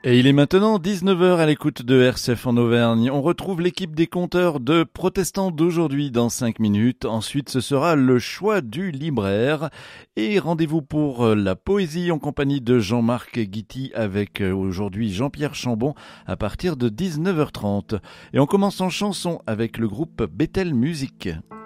Et il est maintenant 19 heures à l'écoute de RCF en Auvergne. On retrouve l'équipe des conteurs de protestants d'aujourd'hui dans 5 minutes. Ensuite, ce sera le choix du libraire. Et rendez-vous pour la poésie en compagnie de Jean-Marc Guity avec aujourd'hui Jean-Pierre Chambon à partir de 19h30. Et on commence en chanson avec le groupe Bethel Music.